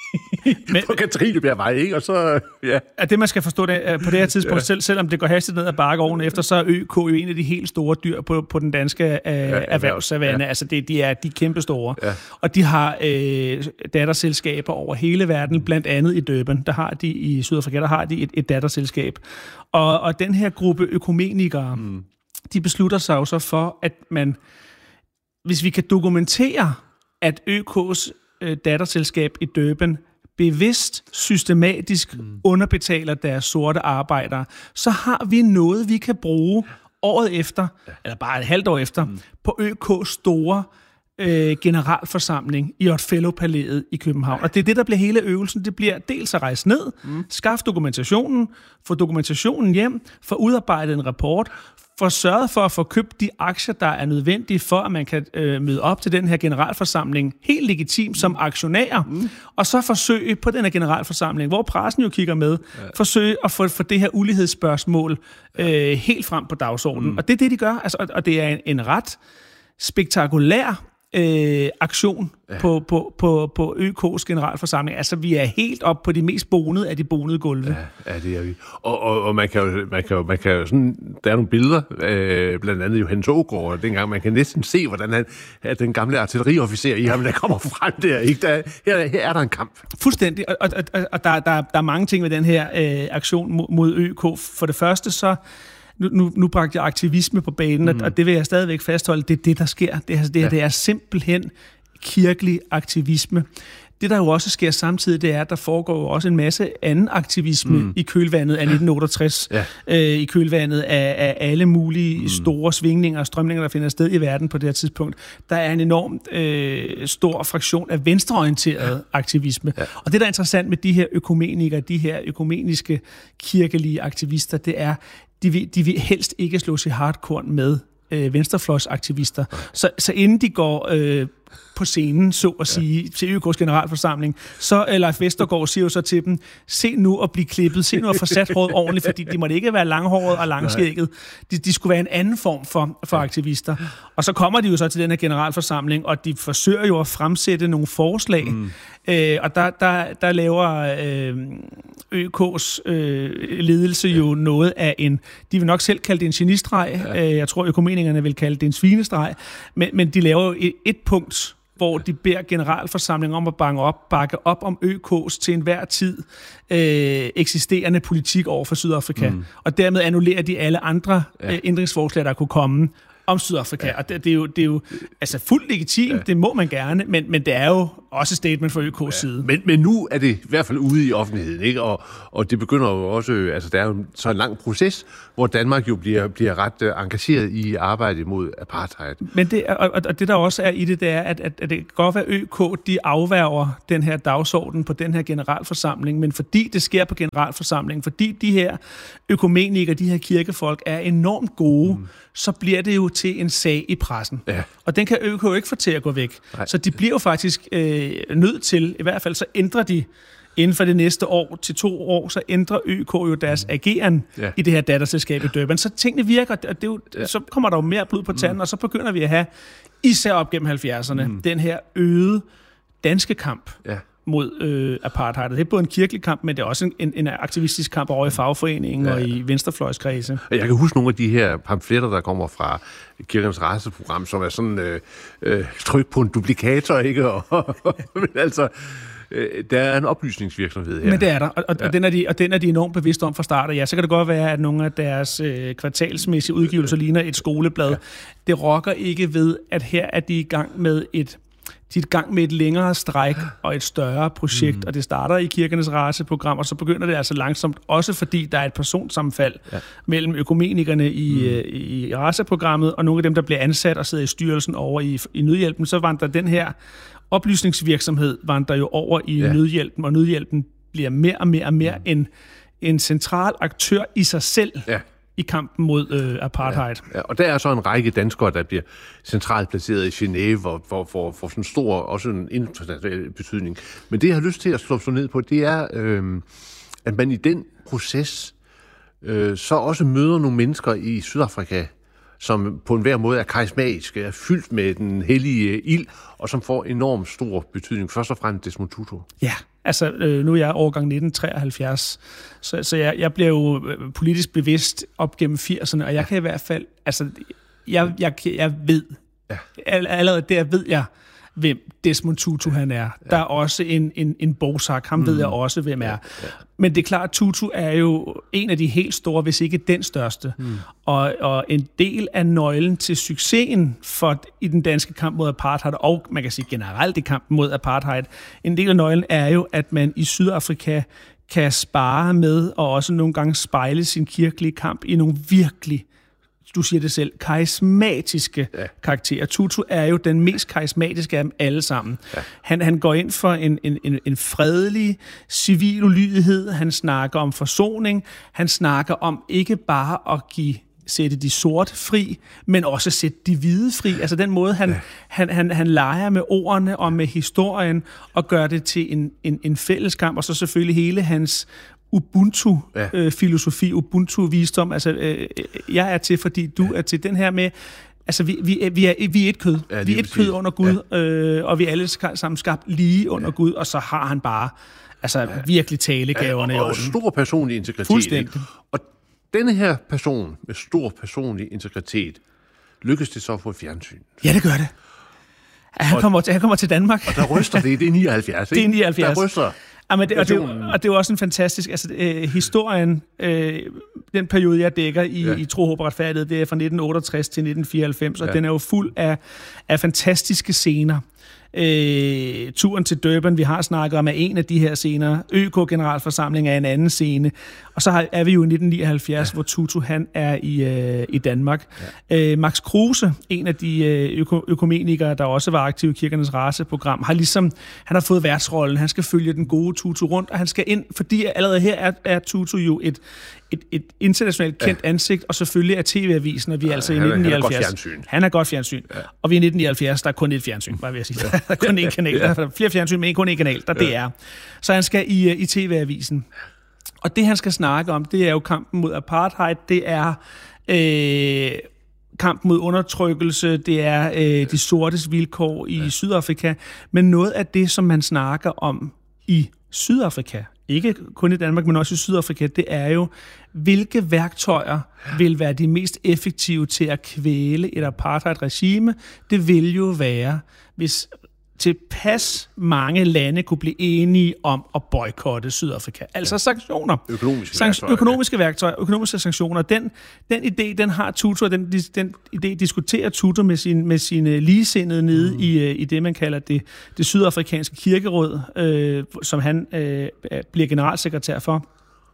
men, på Katrinebjergvej, ikke? Og så, ja. At det, man skal forstå det, på det her tidspunkt, ja. selv, selvom det går hastigt ned ad bakke oven efter, så er ØK jo en af de helt store dyr på, på den danske øh, ja, erhvervssavanne. Ja. Altså, det, de er de kæmpe store. Ja. Og de har øh, datterselskaber over hele verden, blandt andet i Durban. Der har de, i Sydafrika, der har de et, et datterselskab. Og, og den her gruppe økumenikere, mm. de beslutter sig jo så for, at man, hvis vi kan dokumentere at Ø K's øh, datterselskab i Durban bevidst, systematisk mm. underbetaler deres sorte arbejdere, så har vi noget, vi kan bruge året efter, ja. eller bare et halvt år efter, mm. på Ø K's store øh, generalforsamling i Otfellow-palæet i København. Og det er det, der bliver hele øvelsen. Det bliver dels at rejse ned, mm. skaffe dokumentationen, få dokumentationen hjem, få udarbejdet en rapport, få sørget for at få købt de aktier, der er nødvendige for, at man kan øh, møde op til den her generalforsamling helt legitimt som aktionærer, mm. og så forsøge på den her generalforsamling, hvor pressen jo kigger med, ja. forsøge at få, få det her ulighedsspørgsmål øh, helt frem på dagsordenen. Mm. Og det er det, de gør, altså, og, og det er en, en ret spektakulær Øh, aktion ja. på, på, på, på Ø K's generalforsamling. Altså, vi er helt op på de mest bonede af de bonede gulve. Ja, ja det er vi. Og, og, og man kan jo, man kan jo, man kan jo sådan, der er nogle billeder, øh, blandt andet Johannes Aagaard, dengang man kan næsten se, hvordan han, at den gamle artilleriofficer i ham, der kommer frem der, ikke? Der, her, her er der en kamp. Fuldstændig, og, og, og, og der, der, der er mange ting ved den her øh, aktion mod, mod Ø K. For det første, så Nu, nu, nu bragte jeg aktivisme på banen, mm. og det vil jeg stadigvæk fastholde. Det er det, der sker. Det, altså, det, ja. det er simpelthen kirkelig aktivisme. Det, der jo også sker samtidig, det er, at der foregår jo også en masse anden aktivisme mm. i kølvandet af nitten otteogtres, ja. øh, i kølvandet af, af alle mulige mm. store svingninger og strømninger, der finder sted i verden på det her tidspunkt. Der er en enormt øh, stor fraktion af venstreorienteret ja. aktivisme. Ja. Og det, der er interessant med de her økumenikere, de her økumeniske kirkelige aktivister, det er, de vil, de vil helst ikke slås i hardcore med øh, venstrefløjsaktivister. Så, så inden de går øh, på scenen, så at sige, ja. til Ø K's generalforsamling, så Leif Vestergaard siger jo så til dem, se nu at blive klippet, se nu at få sat håret ordentligt, fordi de måtte ikke være langhåret og langskægget. De, de skulle være en anden form for, for aktivister. Og så kommer de jo så til den her generalforsamling, og de forsøger jo at fremsætte nogle forslag, mm. øh, og der, der, der laver øh, Ø K's øh, ledelse jo noget af en, de vil nok selv kalde det en genistreg, ja. øh, jeg tror økumenikerne vil kalde det en svinestreg, men, men de laver jo et, et punkt, hvor de beder generalforsamlingen om at bakke op, bakke op om Ø K's til enhver tid øh, eksisterende politik over for Sydafrika. Mm. Og dermed annullerer de alle andre ja. øh, ændringsforslag, der kunne komme om Sydafrika. Ja. Og det, det, er jo, det er jo altså fuldt legitimt, ja. det må man gerne, men, men det er jo også et statement fra Ø K's ja. side. Men, men nu er det i hvert fald ude i offentligheden, ikke? Og, og det begynder jo også, altså der er jo så en lang proces, hvor Danmark jo bliver, bliver ret uh, engageret i arbejdet mod apartheid. Men det, og, og det der også er i det, det er, at, at, at det kan godt være, at Ø K, de afværger den her dagsorden på den her generalforsamling, men fordi det sker på generalforsamlingen, fordi de her økumenikere, de her kirkefolk er enormt gode, mm. så bliver det jo til en sag i pressen. Ja. Og den kan Ø K ikke få til at gå væk. Nej. Så de bliver jo faktisk øh, nødt til, i hvert fald så ændrer de inden for det næste år til to år, så ændrer Ø K jo deres mm. ageren ja. i det her datterselskab i Durban. Så tingene virker, og det er jo, ja. så kommer der jo mere blod på tanden, mm. og så begynder vi at have, især op gennem halvfjerdserne, mm. den her øgede danske kamp. Ja. mod øh, apartheid. Det er både en kirkelig kamp, men det er også en, en, en aktivistisk kamp over i fagforeningen ja. og i venstrefløjskredse. Jeg kan huske nogle af de her pamfletter, der kommer fra Kirkens Raceprogram, som er sådan øh, øh, tryk på en duplikator, ikke? Og, men altså, øh, der er en oplysningsvirksomhed her. Men det er der, og, og, ja. og, den, er de, og den er de enormt bevidste om fra start. Og ja, så kan det godt være, at nogle af deres øh, kvartalsmæssige udgivelser ligner et skoleblad. Ja. Det rokker ikke ved, at her er de i gang med et De er i gang med et længere stræk og et større projekt, mm. og det starter i Kirkernes Raceprogram, og så begynder det altså langsomt, også fordi der er et personsammenfald ja. mellem økumenikerne i, mm. øh, i raceprogrammet, og nogle af dem, der bliver ansat og sidder i styrelsen over i, i Nødhjælpen. Så vandrer den her oplysningsvirksomhed vandrer jo over i ja. Nødhjælpen, og Nødhjælpen bliver mere og mere og mere mm. en, en central aktør i sig selv. Ja. i kampen mod øh, apartheid. Ja, ja, og der er så en række danskere, der bliver centralt placeret i Genève, hvor for, for, for sådan stor, også en international betydning. Men det, jeg har lyst til at slå så ned på, det er, øh, at man i den proces øh, så også møder nogle mennesker i Sydafrika, som på enhver måde er karismatiske, er fyldt med den hellige ild, og som får enormt stor betydning. Først og fremmest Desmond Tutu. Ja, altså øh, nu er jeg årgang nitten treoghalvfjerds, så, så jeg, jeg bliver jo politisk bevidst op gennem firserne, og jeg kan i hvert fald, altså, jeg, jeg, jeg ved, ja. allerede der ved jeg, hvem Desmond Tutu han er. Ja. Der er også en, en, en Bozak, ham mm. ved jeg også, hvem er. Ja. Ja. Men det er klart, at Tutu er jo en af de helt store, hvis ikke den største. Mm. Og, og en del af nøglen til succesen for, i den danske kamp mod apartheid, og man kan sige generelt i kampen mod apartheid, en del af nøglen er jo, at man i Sydafrika kan spare med, og også nogle gange spejle sin kirkelige kamp i nogle virkelig, du siger det selv, karismatiske ja. karakterer. Tutu er jo den mest karismatiske af dem alle sammen. Ja. Han, han går ind for en, en, en, en fredelig, civil ulydighed. Han snakker om forsoning. Han snakker om ikke bare at give sætte de sorte fri, men også sætte de hvide fri. Altså den måde, han, ja. han, han, han leger med ordene og med historien, og gør det til en, en, en fælleskamp, og så selvfølgelig hele hans Ubuntu-filosofi, ja. øh, Ubuntu-visdom. Altså, øh, jeg er til, fordi du ja. er til den her med, altså, vi, vi, vi, er, vi er et kød. Ja, vi er et kød under Gud, ja. øh, og vi er alle sammen skabt lige under ja. Gud, og så har han bare altså, ja. virkelig talegaverne ja, og, og i orden. Og stor personlig integritet. Fuldstændig. Og denne her person med stor personlig integritet, lykkes det så at få et fjernsyn? Ja, det gør det. Han kommer til, han kommer til Danmark. Og der ryster det, det er nioghalvfjerds, ikke? Det er nioghalvfjerds. Der ryster. Ja, men det, og, det, og det er jo også en fantastisk, altså øh, historien, øh, den periode, jeg dækker i, ja. i Tro, Håb og Retfærdighed, det er fra nitten otteogtres til nitten fireoghalvfems, og ja. den er jo fuld af, af fantastiske scener. Øh, turen til Durban, vi har snakket om, er en af de her scener. Ø K-generalforsamling er en anden scene. Og så er vi jo i nitten nioghalvfjerds, ja. hvor Tutu han er i, øh, i Danmark. Ja. Øh, Max Kruse, en af de øko- økumenikere, der også var aktiv i Kirkernes Raceprogram, har ligesom, han har fået værtsrollen. Han skal følge den gode Tutu rundt, og han skal ind, fordi allerede her er, er Tutu jo et, et, et internationalt kendt ja. ansigt, og selvfølgelig er T V-avisen, og vi er ja, altså i nitten nioghalvfjerds. Han er godt fjernsyn. Han er godt fjernsyn. Ja. Og vi er i nitten nioghalvfjerds, der er kun et fjernsyn, bare vil jeg sige. Der er kun én kanal. Der er flere fjernsyn, men kun én kanal. Der ja. D R. Så han skal i, i T V-avisen. Og det, han skal snakke om, det er jo kampen mod apartheid. Det er øh, kampen mod undertrykkelse. Det er øh, de sortes vilkår i ja. Sydafrika. Men noget af det, som man snakker om i Sydafrika, ikke kun i Danmark, men også i Sydafrika, det er jo, hvilke værktøjer vil være de mest effektive til at kvæle et apartheid-regime. Det vil jo være, hvis tilpas mange lande kunne blive enige om at boykotte Sydafrika. Altså ja. sanktioner. Økonomiske Sank- værktøjer. Økonomiske værktøjer, økonomiske sanktioner. Den, den idé, den har Tutu, og den, den idé diskuterer Tutu med, sin, med sine ligesindede nede mm. i, i det, man kalder det, det sydafrikanske kirkeråd, øh, som han øh, bliver generalsekretær for.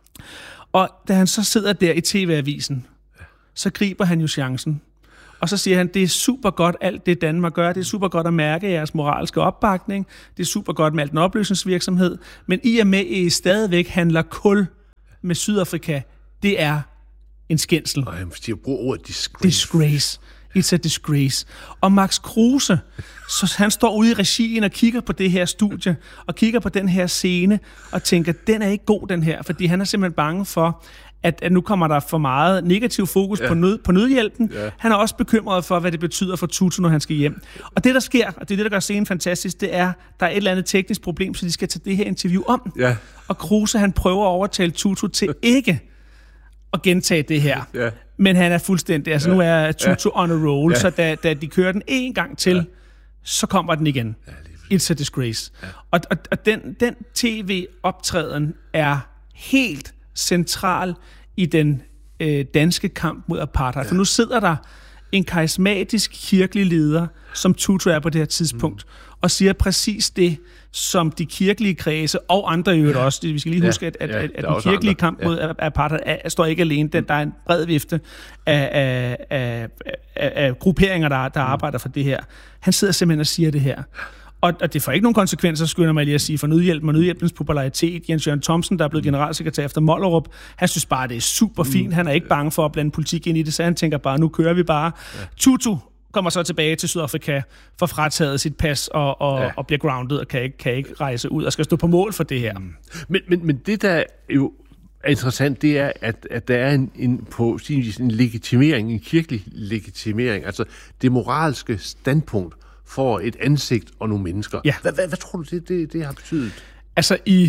Og da han så sidder der i T V-avisen, så griber han jo chancen. Og så siger han, det er super godt alt det Danmark gør, det er super godt at mærke jeres moralske opbakning, det er super godt med alt den opløsningsvirksomhed, men i og med, at I stadigvæk handler kul med Sydafrika, det er en skændsel. Og jeg bruger ordet disgrace. Disgrace. It's a disgrace. Og Max Kruse, så han står ude i regien og kigger på det her studie, og kigger på den her scene, og tænker, den er ikke god, den her, fordi han er simpelthen bange for, at, at nu kommer der for meget negativ fokus ja. på, nød, på nødhjælpen. Ja. Han er også bekymret for, hvad det betyder for Tutu, når han skal hjem. Og det, der sker, og det er det, der gør scenen fantastisk, det er, der er et eller andet teknisk problem, så de skal tage det her interview om. Ja. Og Kruse, han prøver at overtale Tutu til ikke at gentage det her. Ja. Men han er fuldstændig, altså ja. nu er Tutu ja. on a roll, ja. så da, da de kører den en gang til, ja. så kommer den igen. Ja, It's a disgrace. Ja. Og, og, og den, den tv-optræden er helt central i den øh, danske kamp mod apartheid. Ja. For nu sidder der en karismatisk kirkelig leder, som Tutu er på det her tidspunkt, mm. og siger præcis det, som de kirkelige kredse og andre i øvrigt ja. også. Vi skal lige ja. huske, at, at, ja, at, at den kirkelige andre. kamp mod ja. apartheid er, står ikke alene. Den, der er en bred vifte af, af, af, af, af grupperinger, der, der mm. arbejder for det her. Han sidder simpelthen og siger det her. Og, og det får ikke nogen konsekvenser, skynder mig lige at sige, for nødhjælpen og nødhjælpens popularitet. Jens Jørgen Thomsen, der er blevet generalsekretær efter Mollerup, han synes bare, det er super fint. Han er ikke bange for at blande politik ind i det, så han tænker bare, nu kører vi bare. Ja. Tutu kommer så tilbage til Sydafrika, får frataget sit pas og, og, ja. og bliver grounded og kan ikke, kan ikke rejse ud og skal stå på mål for det her. Men, men, men det, der jo er interessant, det er, at, at der er en, en, på sin vis en legitimering, en kirkelig legitimering, altså det moralske standpunkt for et ansigt og nogle mennesker. Ja. Hvad, hvad, hvad tror du, det, det, det har betydet? Altså, i,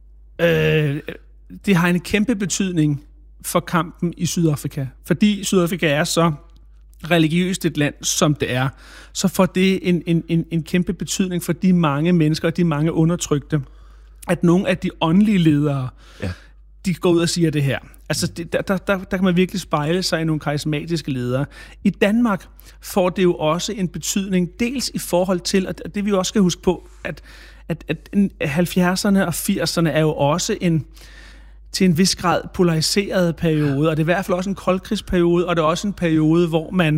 øh, det har en kæmpe betydning for kampen i Sydafrika. Fordi Sydafrika er så religiøst et land, som det er, så får det en, en, en, en kæmpe betydning for de mange mennesker og de mange undertrykte, at nogle af de åndelige ledere, ja. de går ud og siger det her. Altså, det, der, der, der kan man virkelig spejle sig i nogle karismatiske ledere. I Danmark får det jo også en betydning, dels i forhold til, og det vi også skal huske på, at, at, at halvfjerdserne og firserne er jo også en til en vis grad polariseret periode, og det er i hvert fald også en koldkrigsperiode, og det er også en periode, hvor man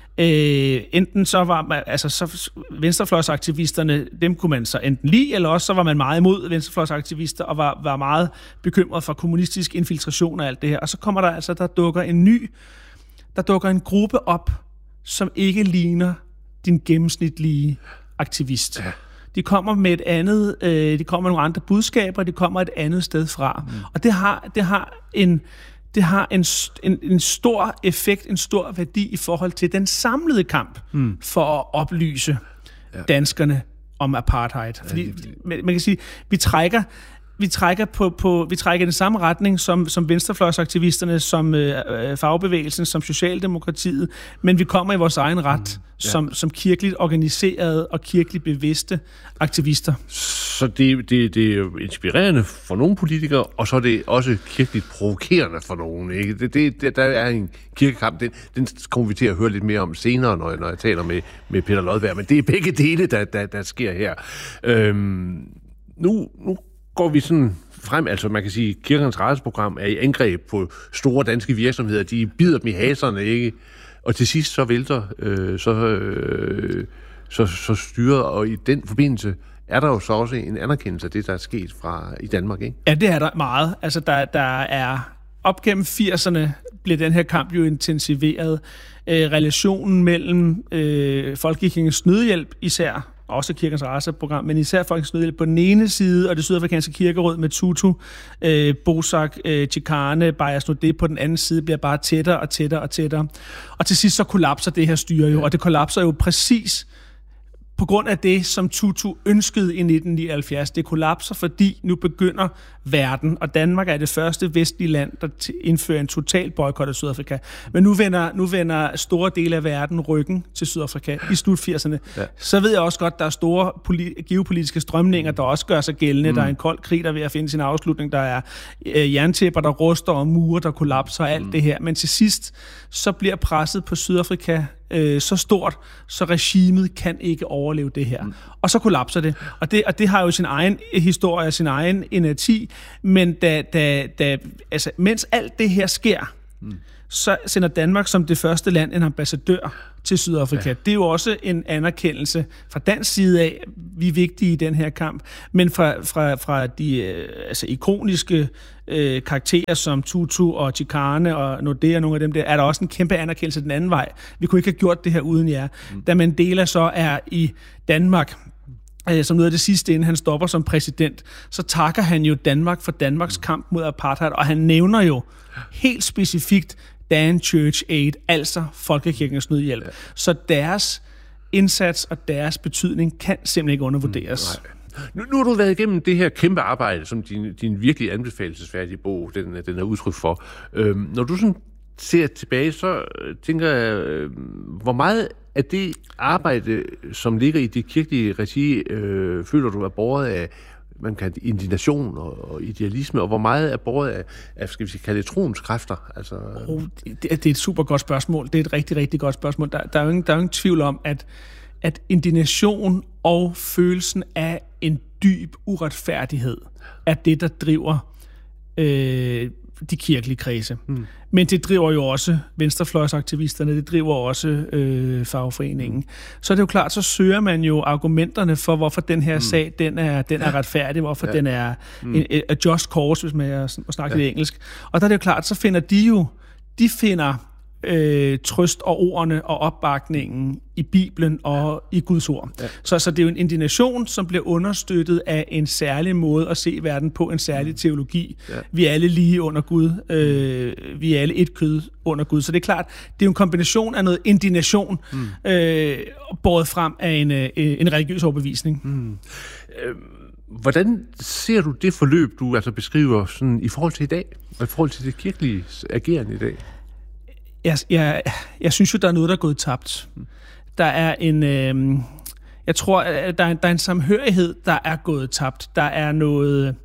øh, enten så var man, altså så venstrefløjsaktivisterne, dem kunne man så enten lide, eller også så var man meget imod venstrefløjsaktivister, og var, var meget bekymret for kommunistisk infiltration og alt det her. Og så kommer der altså, der dukker en ny, der dukker en gruppe op, som ikke ligner din gennemsnitlige aktivist. Ja. De kommer med et andet, øh, de kommer med nogle andre budskaber, de kommer et andet sted fra. Mm. Og det har, det har, en, det har en, en, en stor effekt, en stor værdi i forhold til den samlede kamp mm. for at oplyse ja. danskerne om apartheid. Fordi ja, det, man, man kan sige, vi trækker Vi trækker, på, på, vi trækker i den samme retning som, som venstrefløjsaktivisterne, som øh, fagbevægelsen, som Socialdemokratiet, men vi kommer i vores egen ret mm, ja. som, som kirkeligt organiserede og kirkeligt bevidste aktivister. Så det, det, det er jo inspirerende for nogle politikere, og så er det også kirkeligt provokerende for nogen. Ikke? Det, det, det, der er en kirkekamp, den, den kommer vi til at høre lidt mere om senere, når, når jeg taler med, med Peter Lodberg, men det er begge dele, der, der, der sker her. Øhm, nu... nu går vi sådan frem, altså man kan sige, at kirkernes retsprogram er i angreb på store danske virksomheder. De bider dem i haserne, ikke? Og til sidst så vælter øh, så, øh, så, så styret, og i den forbindelse er der jo så også en anerkendelse af det, der er sket fra i Danmark, ikke? Ja, det er der meget. Altså der, der er op gennem firserne blev den her kamp jo intensiveret. Øh, relationen mellem øh, Folkekirkens Nødhjælp især, også Kirkens Retsprogram, men især Folkekirkens Nødhjælp på den ene side, og det sydafrikanske kirkeråd med Tutu, øh, Bosak, øh, Chikane, Bayers Nordé på den anden side, bliver bare tættere og tættere og tættere. Og til sidst så kollapser det her styre jo, og det kollapser jo præcis på grund af det, som Tutu ønskede i nitten nioghalvfjerds. Det kollapser, fordi nu begynder verden, og Danmark er det første vestlige land, der indfører en total boykot af Sydafrika. Men nu vender, nu vender store dele af verden ryggen til Sydafrika i slut firserne. Ja. Så ved jeg også godt, der er store poli- geopolitiske strømninger, der også gør sig gældende. Mm. Der er en kold krig, der er ved at finde sin afslutning. Der er øh, jerntæpper, der ruster, og mure, der kollapser, og alt mm. det her. Men til sidst, så bliver presset på Sydafrika øh, så stort, så regimet kan ikke overleve det her. Mm. Og så kollapser det. Og det, og det har jo sin egen historie, sin egen inerti, men da, da, da, altså, mens alt det her sker, mm. så sender Danmark som det første land en ambassadør til Sydafrika. Ja. Det er jo også en anerkendelse fra dansk side af, vi er vigtige i den her kamp, men fra, fra, fra de øh, altså ikoniske øh, karakterer som Tutu og Chikane og Nordé og nogle af dem der, er der også en kæmpe anerkendelse den anden vej. Vi kunne ikke have gjort det her uden jer. Mm. Da Mandela så er i Danmark, som noget af det sidste, inden han stopper som præsident, så takker han jo Danmark for Danmarks kamp mod apartheid, og han nævner jo helt specifikt Dan Church Aid, altså Folkekirkens Nødhjælp. Ja. Så deres indsats og deres betydning kan simpelthen ikke undervurderes. Mm, nu, nu har du været igennem det her kæmpe arbejde, som din, din virkelig anbefalelsesværdige bog, den, den er udtryk for. Øhm, når du sådan ser tilbage, så tænker jeg, øh, hvor meget af det arbejde, som ligger i det kirkelige regi, øh, føler du er båret af, man kan indignation og, og idealisme, og hvor meget er båret af, af skal vi sige, kalde troens kræfter? Altså... Oh, det, det er et super godt spørgsmål. Det er et rigtig, rigtig godt spørgsmål. Der, der er jo ingen, der er jo ingen tvivl om, at, at indignation og følelsen af en dyb uretfærdighed er det, der driver øh, de kirkelige kredse. Hmm. Men det driver jo også venstrefløjsaktivisterne, det driver også øh, fagforeningen. Så er det jo klart, så søger man jo argumenterne for, hvorfor den her hmm. sag, den er, den er retfærdig, hvorfor ja. den er hmm. en, a just cause, hvis man snakker ja. lidt engelsk. Og der er det jo klart, så finder de jo, de finder øh, trøst og ordene og opbakningen i Bibelen og i Guds ord. Ja. Så, så det er jo en indignation, som bliver understøttet af en særlig måde at se verden på, en særlig teologi. Ja. Vi er alle lige under Gud. Øh, vi er alle et kød under Gud. Så det er klart, det er jo en kombination af noget indignation, mm. øh, båret frem af en, øh, en religiøs overbevisning. Mm. Øh, hvordan ser du det forløb, du altså beskriver sådan, i forhold til i dag, og i forhold til det kirkelige ageren i dag? jeg, jeg, jeg synes jo, der er noget, der er gået tabt. Der er en... Øh, jeg tror, der er, der er en samhørighed, der er gået tabt. Der er noget...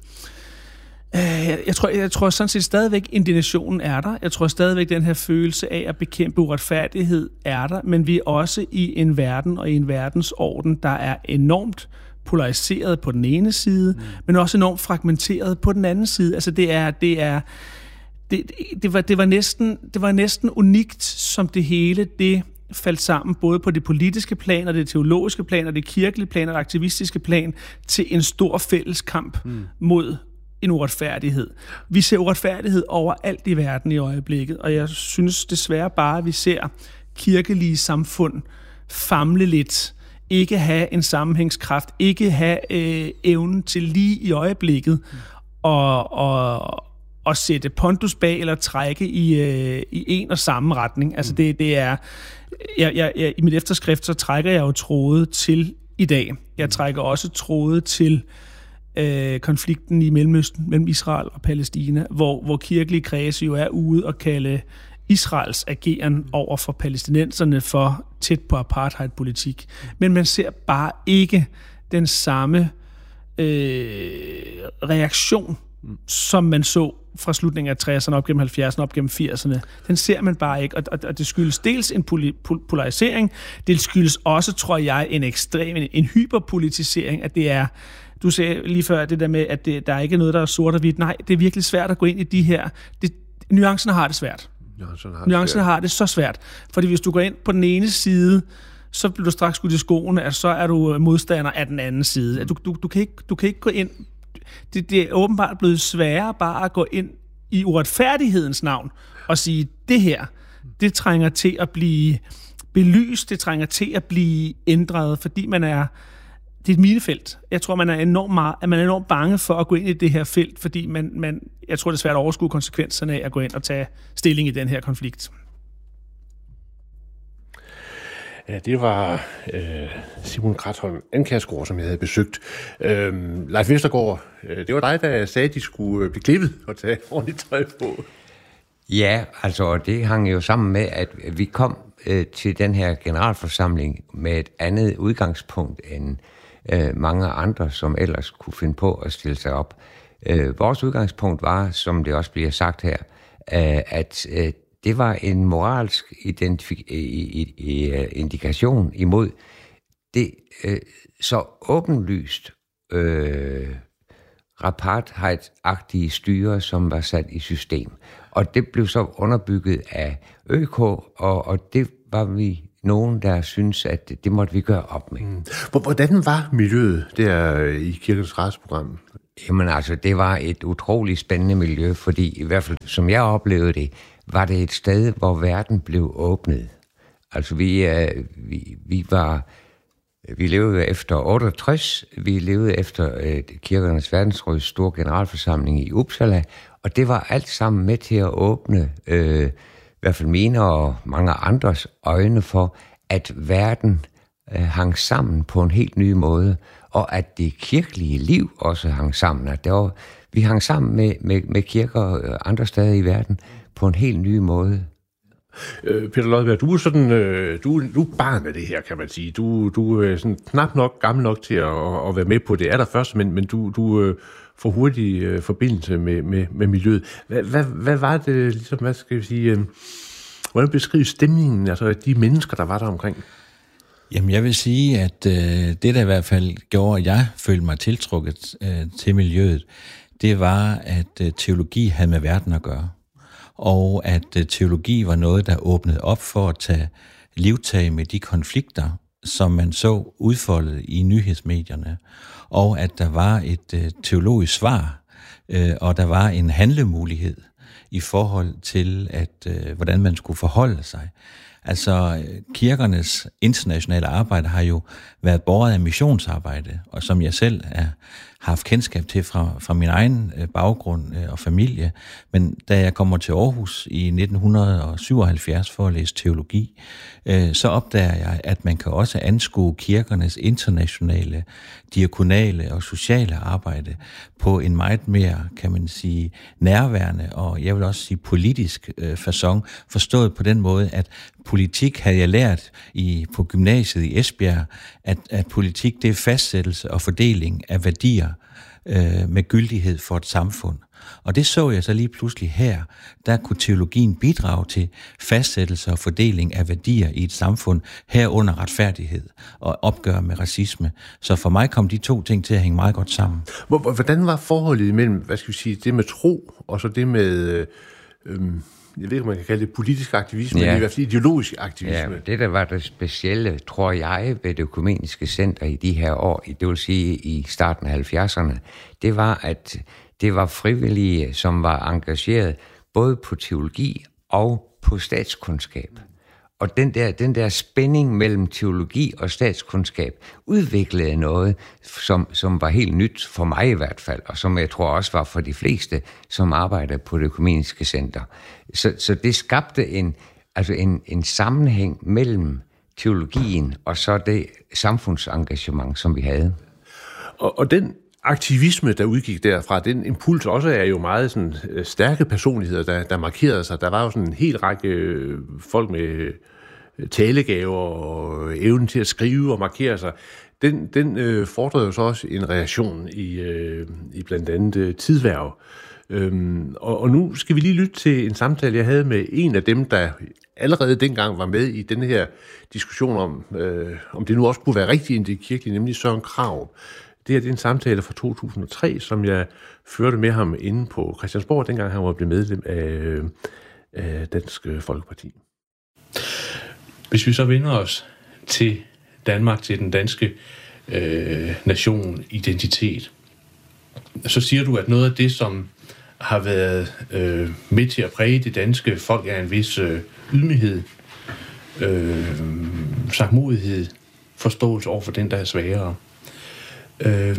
Jeg tror, jeg tror sådan set stadigvæk, indignationen er der. Jeg tror stadigvæk, den her følelse af at bekæmpe uretfærdighed er der. Men vi er også i en verden og i en verdensorden, der er enormt polariseret på den ene side, mm. men også enormt fragmenteret på den anden side. Altså det er... Det er det, det, var, det, var næsten, det var næsten unikt, som det hele det faldt sammen, både på det politiske plan, og det teologiske plan, og det kirkelige plan, og det aktivistiske plan, til en stor fælles kamp mm. mod en uretfærdighed. Vi ser uretfærdighed overalt i verden i øjeblikket, og jeg synes desværre bare, at vi ser kirkelige samfund famle lidt, ikke have en sammenhængskraft, ikke have øh, evnen til lige i øjeblikket mm. og, og, og sætte pondus bag eller trække i, øh, i en og samme retning. Altså det, det er... Jeg, jeg, jeg, I mit efterskrift, så trækker jeg jo tråde til i dag. Jeg trækker også tråde til øh, konflikten i Mellemøsten, mellem Israel og Palæstina, hvor, hvor kirkelige kredse jo er ude og kalde Israels ageren over for palæstinenserne for tæt på apartheidpolitik. Men man ser bare ikke den samme øh, reaktion, som man så fra slutningen af tresserne op gennem halvfjerdserne, op gennem firserne. Den ser man bare ikke, og, og, og det skyldes dels en poli, pol, polarisering, det skyldes også, tror jeg, en ekstrem, en, en hyperpolitisering, at det er, du sagde lige før det der med, at det, der er ikke noget, der er sort og hvidt. Nej, det er virkelig svært at gå ind i de her, det, nuancerne har det svært. Nuancerne har, nuancerne har det så svært, fordi hvis du går ind på den ene side, så bliver du straks skudt i skoene, at så er du modstander af den anden side. Du, du, du, kan, ikke, du kan ikke gå ind. Det, det er åbenbart blevet sværere bare at gå ind i uretfærdighedens navn og sige, det her, det trænger til at blive belyst, det trænger til at blive ændret, fordi man er, det er et minefelt. Jeg tror, man er enormt, meget, at man er enormt bange for at gå ind i det her felt, fordi man, man, jeg tror, det er svært at overskue konsekvenserne af at gå ind og tage stilling i den her konflikt. Ja, det var øh, Simon Kratholm Ankjærsgaard, som jeg havde besøgt. Øh, Leif Vestergaard, øh, det var dig, der sagde, at de skulle øh, blive klippet og tage ordentligt tøj på. Ja, altså det hang jo sammen med, at vi kom øh, til den her generalforsamling med et andet udgangspunkt end øh, mange andre, som ellers kunne finde på at stille sig op. Øh, vores udgangspunkt var, som det også bliver sagt her, øh, at øh, det var en moralsk identif- i, i, i, indikation imod det øh, så åbenlyst øh, apartheid-agtige styre, som var sat i system. Og det blev så underbygget af Ø K, og, og det var vi nogen, der synes, at det, det måtte vi gøre op med. Mm. Hvordan var miljøet der i Kirkens Retsprogram? Jamen altså, det var et utroligt spændende miljø, fordi i hvert fald, som jeg oplevede det, var det et sted, hvor verden blev åbnet. Altså, vi, øh, vi, vi var... Vi levede efter otteogtres, vi levede efter øh, Kirkernes Verdensråds store generalforsamling i Uppsala, og det var alt sammen med til at åbne, øh, i hvert fald mine og mange andres øjne for, at verden øh, hang sammen på en helt ny måde, og at det kirkelige liv også hang sammen. At det var, vi hang sammen med, med, med kirker andre steder i verden på en helt ny måde. Øh, Peter Lodberg, du er sådan, øh, du, du er barn af det her, kan man sige. Du, du er sådan knap nok gammel nok til at, at være med på det allerførste, men, men du, du øh, får hurtig øh, forbindelse med, med, med miljøet. Hvad, hvad, hvad var det, ligesom, hvad skal vi sige, øh, hvordan beskriver stemningen, altså de mennesker, der var der omkring? Jamen, jeg vil sige, at øh, det, der i hvert fald gjorde, at jeg følte mig tiltrukket øh, til miljøet, det var, at øh, teologi havde med verden at gøre. Og at øh, teologi var noget, der åbnede op for at tage livtag med de konflikter, som man så udfoldet i nyhedsmedierne. Og at der var et øh, teologisk svar, øh, og der var en handlemulighed i forhold til, at øh, hvordan man skulle forholde sig. Altså, kirkernes internationale arbejde har jo været båret af missionsarbejde, og som jeg selv er, har haft kendskab til fra, fra min egen øh, baggrund øh, og familie. Men da jeg kommer til Aarhus i nitten syvoghalvfjerds for at læse teologi, øh, så opdager jeg, at man kan også anskue kirkernes internationale, diakonale og sociale arbejde på en meget mere, kan man sige, nærværende og jeg vil også sige politisk øh, facon, forstået på den måde, at politik havde jeg lært i, på gymnasiet i Esbjerg, at, at politik det er fastsættelse og fordeling af værdier øh, med gyldighed for et samfund. Og det så jeg så lige pludselig her, der kunne teologien bidrage til fastsættelse og fordeling af værdier i et samfund, herunder retfærdighed og opgør med racisme. Så for mig kom de to ting til at hænge meget godt sammen. Hvordan var forholdet imellem, hvad skal vi sige, det med tro, og så det med, øh, øh, jeg ved ikke, om man kan kalde det politisk aktivisme, ja. Eller i hvert fald ideologisk aktivisme? Ja, det der var det specielle, tror jeg, ved det økumeniske center i de her år, det vil sige i starten af halvfjerdserne, det var, at det var frivillige, som var engageret både på teologi og på statskundskab. Og den der, den der spænding mellem teologi og statskundskab udviklede noget, som, som var helt nyt for mig i hvert fald, og som jeg tror også var for de fleste, som arbejder på det økumeniske center. Så, så det skabte en, altså en, en sammenhæng mellem teologien og så det samfundsengagement, som vi havde. Og, og den aktivisme, der udgik derfra, den impuls også er jo meget sådan stærke personligheder, der, der markerede sig. Der var jo sådan en hel række folk med talegaver og evnen til at skrive og markere sig. Den, den øh, fordrede jo så også en reaktion i, øh, i blandt andet øh, Tidhverv. Øhm, og, og nu skal vi lige lytte til en samtale, jeg havde med en af dem, der allerede dengang var med i den her diskussion om, øh, om det nu også kunne være rigtigt i det kirkelige, nemlig Søren Krag. Det her det er en samtale fra to tusind og tre, som jeg førte med ham inde på Christiansborg, dengang han var blevet medlem af, af Dansk Folkeparti. Hvis vi så vender os til Danmark, til den danske øh, nation, identitet, så siger du, at noget af det, som har været øh, med til at præge det danske folk, er en vis øh, ydmyghed, øh, sagtmodighed, forståelse over for den, der er sværere. Øh,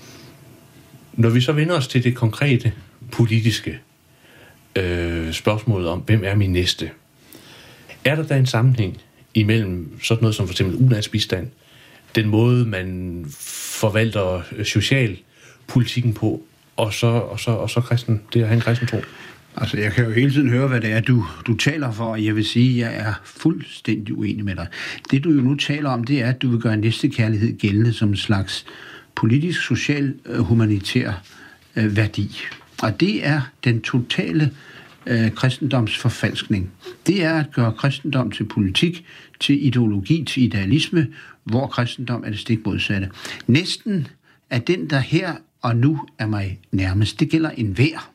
når vi så vender os til det konkrete politiske øh, spørgsmål om, hvem er min næste, er der da en sammenhæng imellem sådan noget som for eksempel ulandsbistand, den måde, man forvalter socialpolitikken på, og så, og så, og så kristen, det er han kristen tro? Altså, jeg kan jo hele tiden høre, hvad det er, du, du taler for, og jeg vil sige, at jeg er fuldstændig uenig med dig. Det, du jo nu taler om, det er, at du vil gøre næstekærlighed gældende som en slags politisk, social, humanitær øh, værdi. Og det er den totale øh, kristendomsforfalskning. Det er at gøre kristendom til politik, til ideologi, til idealisme, hvor kristendom er det stik modsatte. Næsten er den, der her og nu er mig nærmest. Det gælder enhver.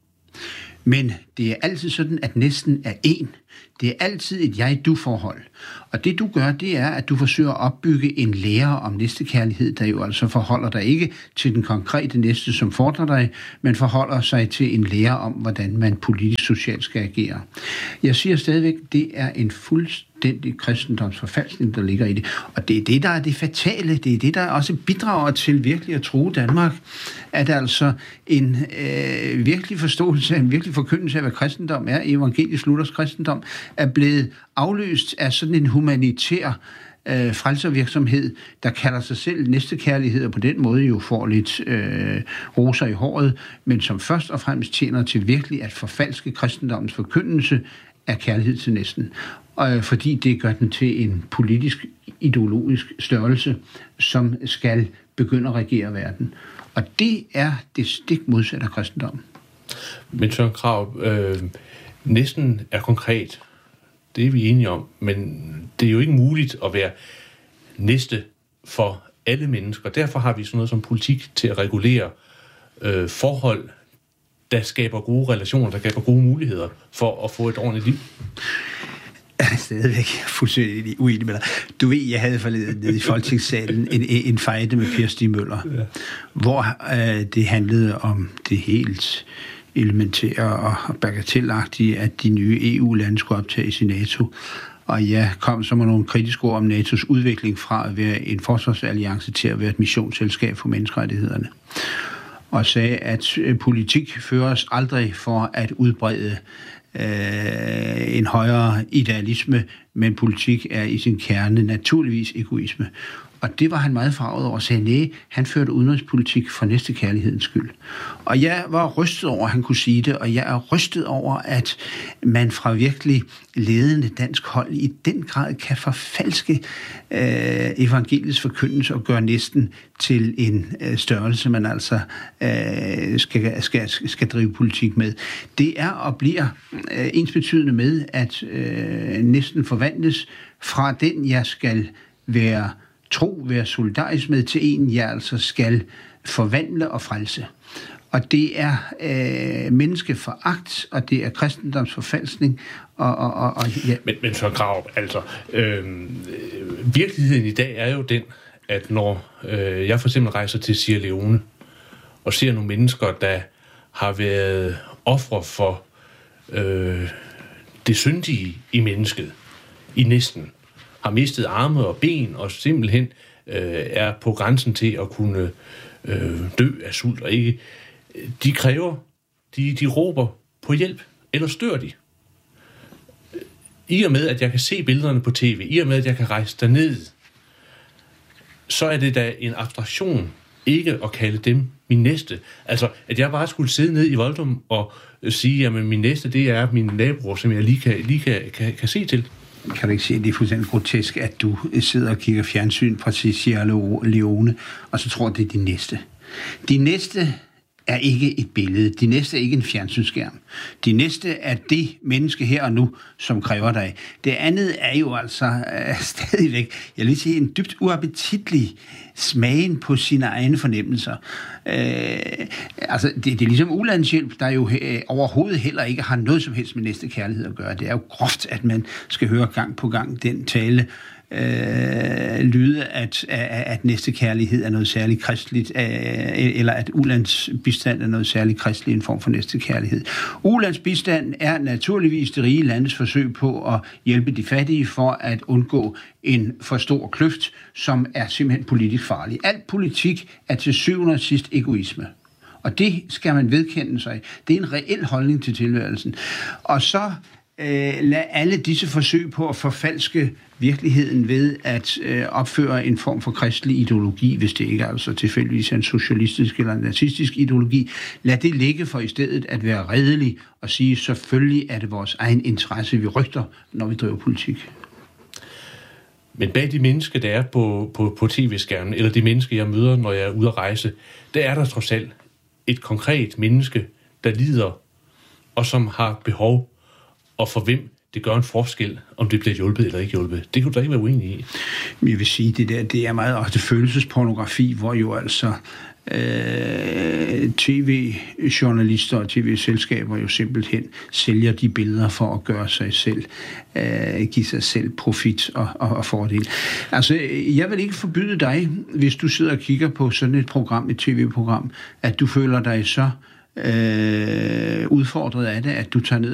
Men det er altid sådan, at næsten er en. Det er altid et jeg-du-forhold. Og det du gør, det er, at du forsøger at opbygge en lære om næstekærlighed, der jo altså forholder dig ikke til den konkrete næste, som fordrer dig, men forholder sig til en lære om, hvordan man politisk socialt skal agere. Jeg siger stadigvæk, det er en fuldstændig kristendomsforfalskning, der ligger i det. Og det er det, der er det fatale. Det er det, der også bidrager til virkelig at true Danmark. At altså en øh, virkelig forståelse, en virkelig forkyndelse af, hvad kristendom er, evangelisk luthersk kristendom, er blevet afløst af sådan en humanitær øh, frelservirksomhed, der kalder sig selv næstekærlighed, og på den måde jo får lidt øh, roser i håret, men som først og fremmest tjener til virkelig at forfalske kristendommens forkyndelse af kærlighed til næsten. Og, fordi det gør den til en politisk, ideologisk størrelse, som skal begynde at regere verden. Og det er det stik modsatte af kristendommen. Men Søren Krag, øh, næsten er konkret. Det er vi enige om, men det er jo ikke muligt at være næste for alle mennesker. Derfor har vi sådan noget som politik til at regulere øh, forhold, der skaber gode relationer, der skaber gode muligheder for at få et ordentligt liv. Jeg er stadigvæk fuldstændig uenig med dig. Du ved, jeg havde forleden nede i Folketingssalen en, en fejde med Per Stig Møller, ja. hvor øh, det handlede om det helt elementære og bagatelagtige, at de nye E U-lande skulle optages i NATO. Og jeg kom så med nogle kritiske ord om N A T O's udvikling fra at være en forsvarsalliance til at være et missionsselskab for menneskerettighederne. Og sagde, at politik føres aldrig for at udbrede øh, en højere idealisme, men politik er i sin kerne naturligvis egoisme. Og det var han meget farvet over og sagde, nej, han førte udenrigspolitik for næstekærlighedens skyld. Og jeg var rystet over, at han kunne sige det, og jeg er rystet over, at man fra virkelig ledende dansk hold i den grad kan forfalske øh, evangeliets forkyndelse og gøre næsten til en øh, størrelse, man altså øh, skal, skal, skal drive politik med. Det er og bliver øh, ensbetydende med, at øh, næsten forvandles fra den, jeg skal være tro, være solidarisk med, til en, jeg altså skal forvandle og frelse. Og det er øh, menneskeforagt, og det er kristendomsforfalskning. Og, og, og, og, ja. Men, men så Krarup, altså, øh, virkeligheden i dag er jo den, at når øh, jeg for eksempel rejser til Sierra Leone, og ser nogle mennesker, der har været ofre for øh, det syndige i mennesket, i næsten, har mistet arme og ben, og simpelthen øh, er på grænsen til at kunne øh, dø af sult, og ikke. De kræver, de, de råber på hjælp, eller stør de. I og med, at jeg kan se billederne på tv, i og med, at jeg kan rejse derned, så er det da en abstraktion ikke at kalde dem min næste. Altså, at jeg bare skulle sidde ned i Voldum og sige, at min næste, det er min naboer, som jeg lige kan, lige kan, kan, kan se til. Kan du ikke se, at det er fuldstændig grotesk, at du sidder og kigger fjernsyn fra Sierra Leone, og så tror, det er din næste. Din næste er ikke et billede. Din næste er ikke en fjernsynsskærm. Din næste er det menneske her og nu, som kræver dig. Det andet er jo altså uh, stadigvæk, jeg vil sige, en dybt uappetitlig smagen på sine egne fornemmelser. Uh, altså, det, det er ligesom ulandshjælp, der jo uh, overhovedet heller ikke har noget som helst med næste kærlighed at gøre. Det er jo groft, at man skal høre gang på gang den tale, Øh, lyde, at, at, at næstekærlighed er noget særligt kristeligt, øh, eller at ulandsbistand er noget særligt kristeligt, en form for næstekærlighed. Ulandsbistand er naturligvis det rige landes forsøg på at hjælpe de fattige for at undgå en for stor kløft, som er simpelthen politisk farlig. Al politik er til syvende og sidst egoisme. Og det skal man vedkende sig. Det er en reel holdning til tilværelsen. Og så øh, lad alle disse forsøg på at forfalske virkeligheden ved at øh, opføre en form for kristelig ideologi, hvis det ikke er altså tilfældigvis en socialistisk eller en nazistisk ideologi, lad det ligge for i stedet at være redelig og sige, selvfølgelig er det vores egen interesse, vi rygter, når vi driver politik. Men bag de mennesker, der er på, på, på tv-skærmen, eller de mennesker, jeg møder, når jeg er ude at rejse, der er der trods alt et konkret menneske, der lider, og som har behov, og for hvem det gør en forskel, om det bliver hjulpet eller ikke hjulpet. Det kunne du da ikke være uenig i. Jeg vil sige, det der, det er meget ofte følelsespornografi, hvor jo altså øh, tv-journalister og tv-selskaber jo simpelthen sælger de billeder for at gøre sig selv, øh, give sig selv profit og, og, og fordel. Altså, jeg vil ikke forbyde dig, hvis du sidder og kigger på sådan et program, et tv-program, at du føler dig så øh, udfordret af det, at du tager ned